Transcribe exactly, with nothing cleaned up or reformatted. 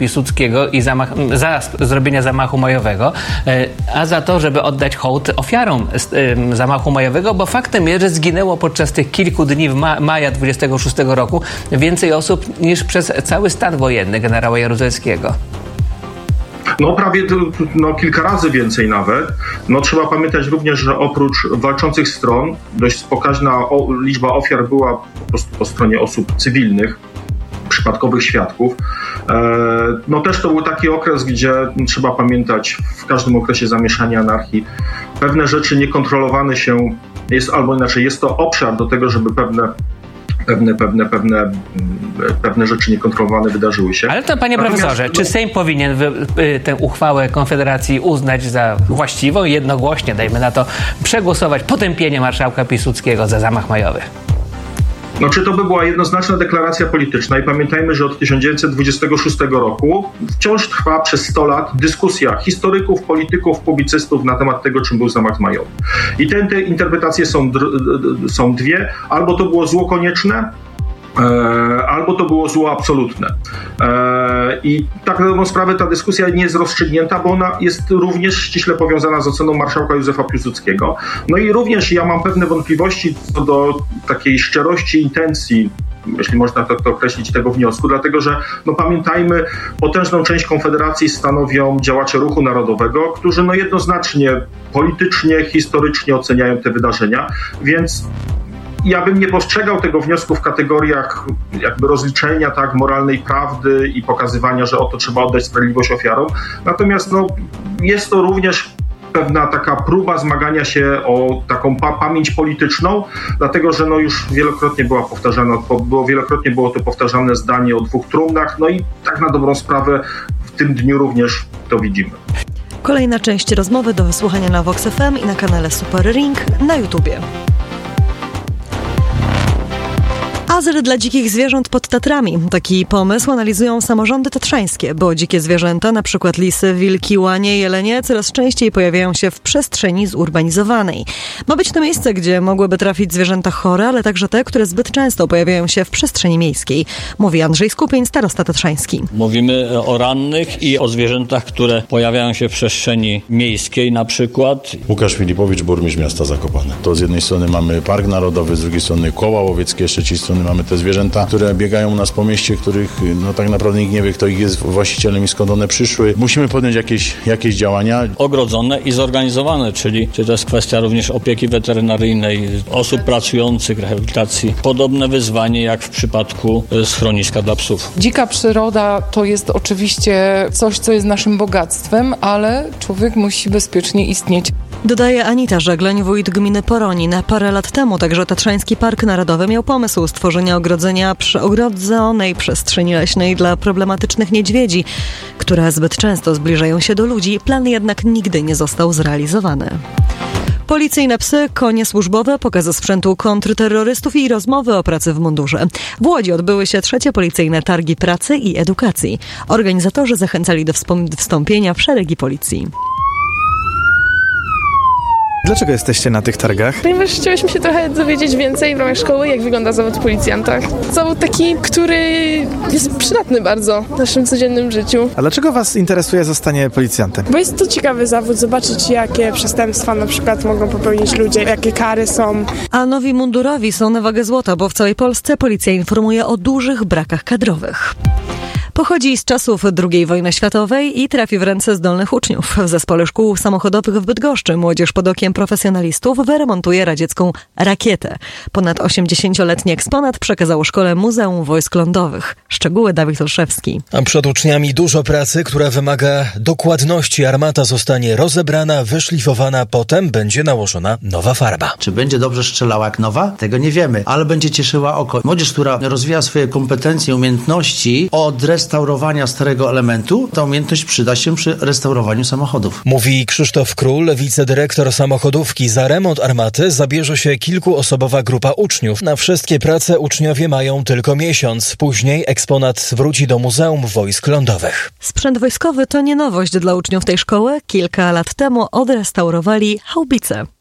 Piłsudskiego i zamach, za zrobienia zamachu majowego, a za to, żeby oddać hołd ofiarom zamachu majowego, bo faktem jest, że zginęło podczas tych kilku dni w ma- maja dwudziestego szóstego roku więcej osób niż przez cały stan wojenny generała Jaruzelskiego. No prawie no, kilka razy więcej nawet. No trzeba pamiętać również, że oprócz walczących stron dość pokaźna o, liczba ofiar była po prostu po stronie osób cywilnych, przypadkowych świadków. E, no też to był taki okres, gdzie trzeba pamiętać w każdym okresie zamieszania, anarchii, pewne rzeczy niekontrolowane się jest, albo inaczej jest to obszar do tego, żeby pewne Pewne, pewne, pewne, pewne rzeczy niekontrolowane wydarzyły się. Ale to, panie Natomiast, profesorze, no... czy Sejm powinien wy, y, tę uchwałę Konfederacji uznać za właściwą i jednogłośnie, dajmy na to, przegłosować potępienie marszałka Piłsudskiego za zamach majowy? No, czy to by była jednoznaczna deklaracja polityczna i pamiętajmy, że od tysiąc dziewięćset dwudziestego szóstego roku wciąż trwa przez sto lat dyskusja historyków, polityków, publicystów na temat tego, czym był zamach majowy. I te, te interpretacje są, są dwie. Albo to było zło konieczne, E, albo to było zło absolutne. E, I tak na dobrą sprawę ta dyskusja nie jest rozstrzygnięta, bo ona jest również ściśle powiązana z oceną marszałka Józefa Piłsudskiego. No i również ja mam pewne wątpliwości co do takiej szczerości intencji, jeśli można to, to określić, tego wniosku, dlatego że no pamiętajmy, potężną część Konfederacji stanowią działacze Ruchu Narodowego, którzy no jednoznacznie politycznie, historycznie oceniają te wydarzenia, więc ja bym nie postrzegał tego wniosku w kategoriach jakby rozliczenia, tak, moralnej prawdy i pokazywania, że oto trzeba oddać sprawiedliwość ofiarom. Natomiast no, jest to również pewna taka próba zmagania się o taką pa- pamięć polityczną, dlatego że no już wielokrotnie była powtarzana, było wielokrotnie było to powtarzane zdanie o dwóch trumnach, no i tak na dobrą sprawę w tym dniu również to widzimy. Kolejna część rozmowy do wysłuchania na Vox F M i na kanale Super Ring na YouTubie. Azyl dla dzikich zwierząt pod Tatrami. Taki pomysł analizują samorządy tatrzańskie, bo dzikie zwierzęta, np. lisy, wilki, łanie, jelenie, coraz częściej pojawiają się w przestrzeni zurbanizowanej. Ma być to miejsce, gdzie mogłyby trafić zwierzęta chore, ale także te, które zbyt często pojawiają się w przestrzeni miejskiej. Mówi Andrzej Skupień, starosta tatrzański. Mówimy o rannych i o zwierzętach, które pojawiają się w przestrzeni miejskiej na przykład. Łukasz Filipowicz, burmistrz miasta Zakopane. To z jednej strony mamy Park Narodowy, z drugiej strony koła łowieckie, z trzeciej strony mamy te zwierzęta, które biegają u nas po mieście, których no tak naprawdę nikt nie wie, kto ich jest właścicielem i skąd one przyszły. Musimy podjąć jakieś, jakieś działania. Ogrodzone i zorganizowane, czyli czy to jest kwestia również opieki weterynaryjnej, osób pracujących, rehabilitacji. Podobne wyzwanie jak w przypadku schroniska dla psów. Dzika przyroda to jest oczywiście coś, co jest naszym bogactwem, ale człowiek musi bezpiecznie istnieć. Dodaje Anita Żegleń, wójt gminy Poronin. Parę lat temu także Tatrzański Park Narodowy miał pomysł stworzenia ogrodzenia przy ogrodzonej przestrzeni leśnej dla problematycznych niedźwiedzi, które zbyt często zbliżają się do ludzi. Plan jednak nigdy nie został zrealizowany. Policyjne psy, konie służbowe, pokazy sprzętu kontrterrorystów i rozmowy o pracy w mundurze. W Łodzi odbyły się trzecie policyjne targi pracy i edukacji. Organizatorzy zachęcali do wstąpienia w szeregi policji. Dlaczego jesteście na tych targach? Ponieważ chcieliśmy się trochę dowiedzieć więcej w ramach szkoły, jak wygląda zawód policjanta. Zawód taki, który jest przydatny bardzo w naszym codziennym życiu. A dlaczego was interesuje zostanie policjantem? Bo jest to ciekawy zawód, zobaczyć jakie przestępstwa na przykład mogą popełnić ludzie, jakie kary są. A nowi mundurowi są na wagę złota, bo w całej Polsce policja informuje o dużych brakach kadrowych. Pochodzi z czasów drugiej wojny światowej i trafi w ręce zdolnych uczniów. W zespole szkół samochodowych w Bydgoszczy młodzież pod okiem profesjonalistów wyremontuje radziecką rakietę. Ponad osiemdziesięcioletni eksponat przekazało szkole Muzeum Wojsk Lądowych. Szczegóły Dawid Olszewski. A przed uczniami dużo pracy, która wymaga dokładności. Armata zostanie rozebrana, wyszlifowana, potem będzie nałożona nowa farba. Czy będzie dobrze strzelała jak nowa? Tego nie wiemy, ale będzie cieszyła oko. Młodzież, która rozwija swoje kompetencje, umiejętności od restaurowania starego elementu, ta umiejętność przyda się przy restaurowaniu samochodów. Mówi Krzysztof Król, wicedyrektor samochodówki. Za remont armaty zabierze się kilkuosobowa grupa uczniów. Na wszystkie prace uczniowie mają tylko miesiąc. Później eksponat wróci do Muzeum Wojsk Lądowych. Sprzęt wojskowy to nie nowość dla uczniów tej szkoły. Kilka lat temu odrestaurowali haubice.